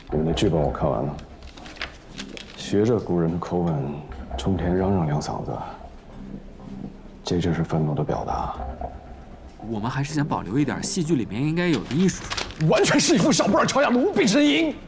你们的剧本我看完了，学着古人的口吻，冲天嚷嚷两嗓子，这就是愤怒的表达。 我们还是想保留一点戏剧里面应该有的艺术。 完全是一副小布尔乔亚的无比呻吟。